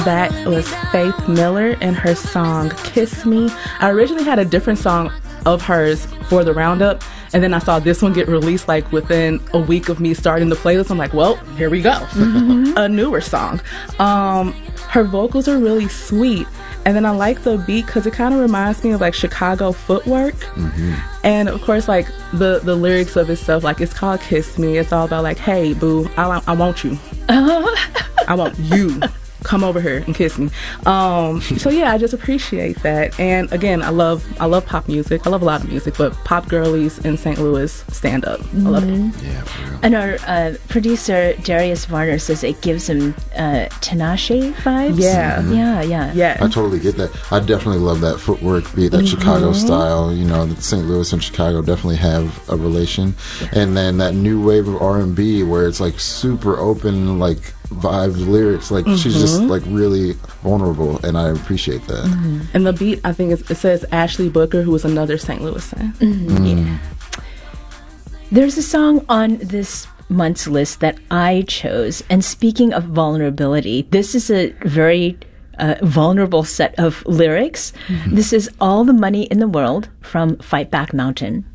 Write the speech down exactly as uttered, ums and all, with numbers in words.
That was Faith Miller and her song Kiss Me. I originally had a different song of hers for the roundup, and then I saw this one get released like within a week of me starting the playlist. I'm like, well, here we go. Mm-hmm. A newer song. Um, her vocals are really sweet, and then I like the beat because it kind of reminds me of like Chicago footwork. Mm-hmm. And of course, like the, the lyrics of itself, like it's called Kiss Me. It's all about like, hey, boo, I, I want you. I want you. Come over here and kiss me. Um, so yeah, I just appreciate that. And again, I love I love pop music. I love a lot of music, but pop girlies in Saint Louis stand up. Mm-hmm. I love it. Yeah, for real. And our uh, producer Darius Varner says it gives him uh, Tinashe vibes. Yeah, mm-hmm. yeah, yeah, yeah. I totally get that. I definitely love that footwork beat, that mm-hmm. Chicago style. You know, Saint Louis and Chicago definitely have a relation. Yeah. And then that new wave of R and B where it's like super open, like vibes, lyrics, like mm-hmm. she's just like really vulnerable, and I appreciate that. Mm-hmm. And the beat, I think it's, it says Ashley Booker, who was another Saint Louisan. Mm-hmm. Mm. Yeah. There's a song on this month's list that I chose, and speaking of vulnerability, this is a very uh, vulnerable set of lyrics. Mm-hmm. This is All the Money in the World from Fight Back Mountain.